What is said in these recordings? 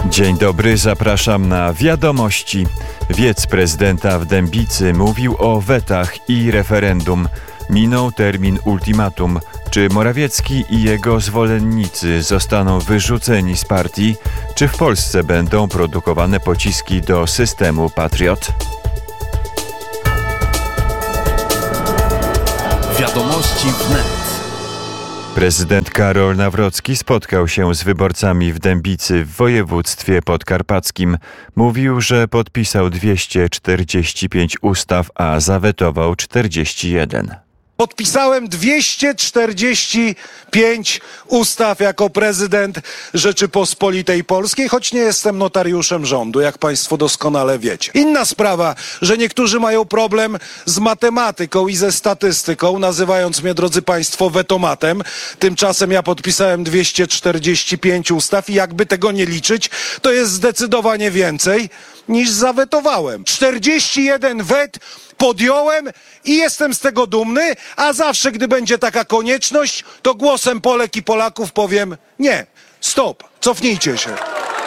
Dzień dobry, zapraszam na Wiadomości. Wiceprezydenta w Dębicy mówił o wetach i referendum. Minął termin ultimatum. Czy Morawiecki i jego zwolennicy zostaną wyrzuceni z partii? Czy w Polsce będą produkowane pociski do systemu Patriot? Wiadomości wnet. Prezydent Karol Nawrocki spotkał się z wyborcami w Dębicy w województwie podkarpackim. Mówił, że podpisał 245 ustaw, a zawetował 41. Podpisałem 245 ustaw jako prezydent Rzeczypospolitej Polskiej, choć nie jestem notariuszem rządu, jak państwo doskonale wiecie. Inna sprawa, że niektórzy mają problem z matematyką i ze statystyką, nazywając mnie, drodzy państwo, wetomatem. Tymczasem ja podpisałem 245 ustaw i jakby tego nie liczyć, to jest zdecydowanie więcej niż zawetowałem. 41 wet podjąłem i jestem z tego dumny, a zawsze, gdy będzie taka konieczność, to głosem Polek i Polaków powiem nie, stop, cofnijcie się.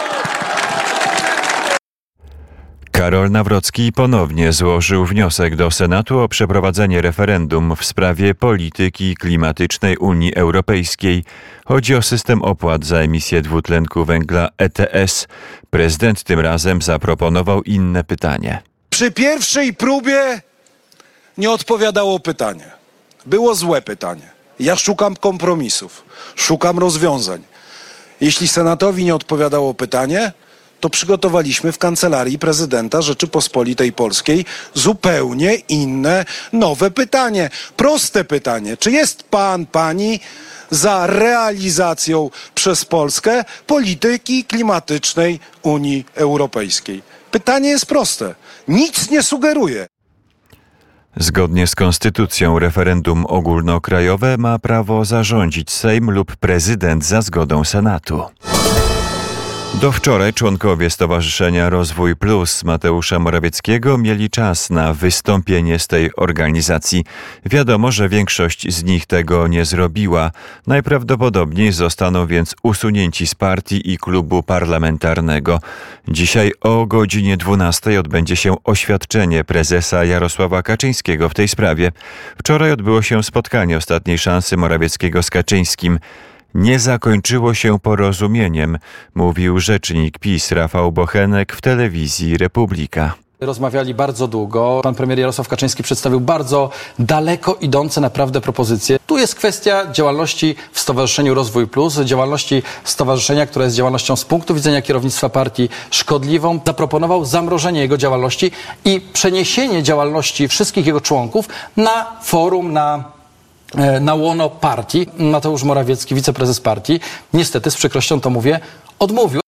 Karol Nawrocki ponownie złożył wniosek do Senatu o przeprowadzenie referendum w sprawie polityki klimatycznej Unii Europejskiej. Chodzi o system opłat za emisję dwutlenku węgla ETS. Prezydent tym razem zaproponował inne pytanie. Przy pierwszej próbie nie odpowiadało pytanie. Było złe pytanie. Ja szukam kompromisów, szukam rozwiązań. Jeśli Senatowi nie odpowiadało pytanie, to przygotowaliśmy w Kancelarii Prezydenta Rzeczypospolitej Polskiej zupełnie inne, nowe pytanie. Proste pytanie. Czy jest pan, pani za realizacją przez Polskę polityki klimatycznej Unii Europejskiej? Pytanie jest proste. Nic nie sugeruje. Zgodnie z konstytucją referendum ogólnokrajowe ma prawo zarządzić Sejm lub prezydent za zgodą Senatu. Do wczoraj członkowie Stowarzyszenia Rozwój Plus Mateusza Morawieckiego mieli czas na wystąpienie z tej organizacji. Wiadomo, że większość z nich tego nie zrobiła. Najprawdopodobniej zostaną więc usunięci z partii i klubu parlamentarnego. Dzisiaj o godzinie 12 odbędzie się oświadczenie prezesa Jarosława Kaczyńskiego w tej sprawie. Wczoraj odbyło się spotkanie ostatniej szansy Morawieckiego z Kaczyńskim. Nie zakończyło się porozumieniem, mówił rzecznik PiS Rafał Bochenek w telewizji Republika. Rozmawiali bardzo długo. Pan premier Jarosław Kaczyński przedstawił bardzo daleko idące naprawdę propozycje. Tu jest kwestia działalności w Stowarzyszeniu Rozwój Plus, działalności stowarzyszenia, która jest działalnością z punktu widzenia kierownictwa partii szkodliwą. Zaproponował zamrożenie jego działalności i przeniesienie działalności wszystkich jego członków na forum, na łono partii. Mateusz Morawiecki, wiceprezes partii, niestety z przykrością to mówię, odmówił.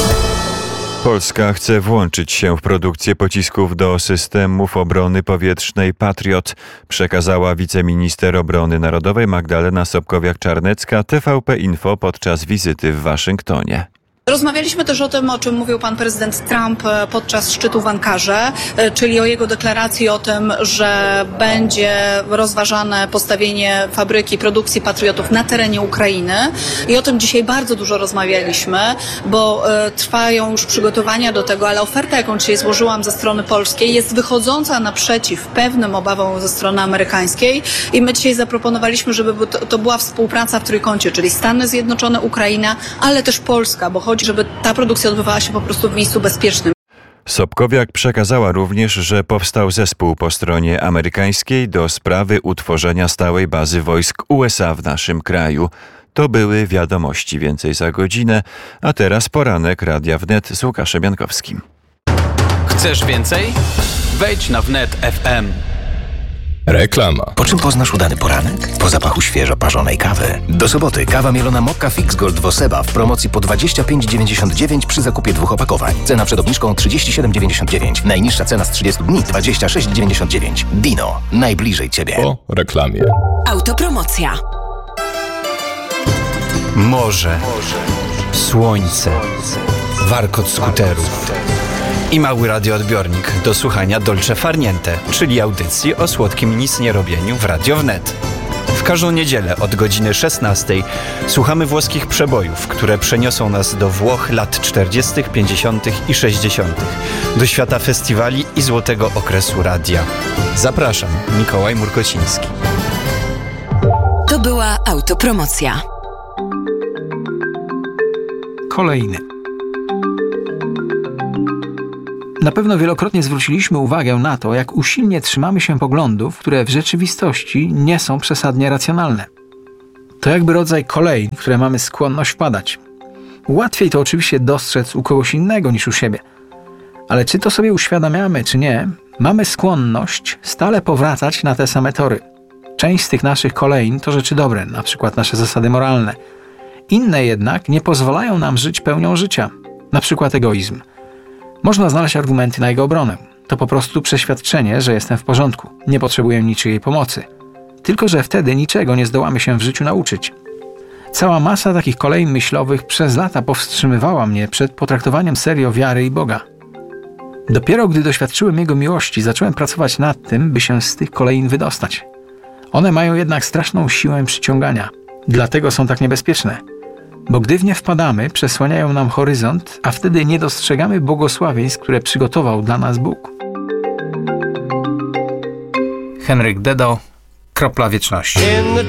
Polska chce włączyć się w produkcję pocisków do systemów obrony powietrznej Patriot, przekazała wiceminister obrony narodowej Magdalena Sobkowiak-Czarnecka TVP Info podczas wizyty w Waszyngtonie. Rozmawialiśmy też o tym, o czym mówił pan prezydent Trump podczas szczytu w Ankarze, czyli o jego deklaracji o tym, że będzie rozważane postawienie fabryki produkcji patriotów na terenie Ukrainy. I o tym dzisiaj bardzo dużo rozmawialiśmy, bo trwają już przygotowania do tego, ale oferta, jaką dzisiaj złożyłam ze strony polskiej, jest wychodząca naprzeciw pewnym obawom ze strony amerykańskiej i my dzisiaj zaproponowaliśmy, żeby to była współpraca w trójkącie, czyli Stany Zjednoczone, Ukraina, ale też Polska, bo chodzi, żeby ta produkcja odbywała się po prostu w miejscu bezpiecznym. Sobkowiak przekazała również, że powstał zespół po stronie amerykańskiej do sprawy utworzenia stałej bazy wojsk USA w naszym kraju. To były wiadomości, więcej za godzinę, a teraz poranek Radia Wnet z Łukaszem Jankowskim. Chcesz więcej? Wejdź na wnet FM. Reklama. Po czym poznasz udany poranek? Po zapachu świeżo parzonej kawy. Do soboty kawa mielona Mokka Fix Gold Woseba w promocji po 25,99 przy zakupie 2 opakowań. Cena przed obniżką 37,99. Najniższa cena z 30 dni 26,99. Dino. Najbliżej Ciebie. Po reklamie. Autopromocja. Morze. Słońce. Warkot skuterów. I mały radioodbiornik do słuchania Dolce Far Niente, czyli audycji o słodkim nic nie robieniu w Radio Wnet. W każdą niedzielę od godziny 16 słuchamy włoskich przebojów, które przeniosą nas do Włoch lat 40., 50. i 60., do świata festiwali i złotego okresu radia. Zapraszam, Mikołaj Murkociński. To była autopromocja. Kolejny. Na pewno wielokrotnie zwróciliśmy uwagę na to, jak usilnie trzymamy się poglądów, które w rzeczywistości nie są przesadnie racjonalne. To jakby rodzaj kolei, w które mamy skłonność wpadać. Łatwiej to oczywiście dostrzec u kogoś innego niż u siebie. Ale czy to sobie uświadamiamy, czy nie, mamy skłonność stale powracać na te same tory. Część z tych naszych kolejn to rzeczy dobre, na przykład nasze zasady moralne. Inne jednak nie pozwalają nam żyć pełnią życia, na przykład egoizm. Można znaleźć argumenty na jego obronę. To po prostu przeświadczenie, że jestem w porządku, nie potrzebuję niczyjej pomocy. Tylko że wtedy niczego nie zdołamy się w życiu nauczyć. Cała masa takich kolejn myślowych przez lata powstrzymywała mnie przed potraktowaniem serio wiary i Boga. Dopiero gdy doświadczyłem Jego miłości, zacząłem pracować nad tym, by się z tych kolejn wydostać. One mają jednak straszną siłę przyciągania. Dlatego są tak niebezpieczne. Bo gdy w nie wpadamy, przesłaniają nam horyzont, a wtedy nie dostrzegamy błogosławieństw, które przygotował dla nas Bóg. Henryk Dedo, Kropla Wieczności.